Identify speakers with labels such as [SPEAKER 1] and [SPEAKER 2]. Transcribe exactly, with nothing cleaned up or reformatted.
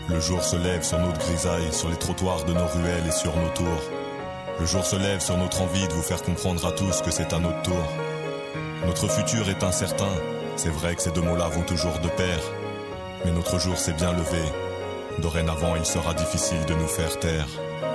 [SPEAKER 1] Le jour se lève sur notre grisaille, sur les trottoirs de nos ruelles et sur nos tours. Le jour se lève sur notre envie de vous faire comprendre à tous que c'est à notre tour. Notre futur est incertain, c'est vrai que ces deux mots-là vont toujours de pair. Mais notre jour s'est bien levé, dorénavant il sera difficile de nous faire taire.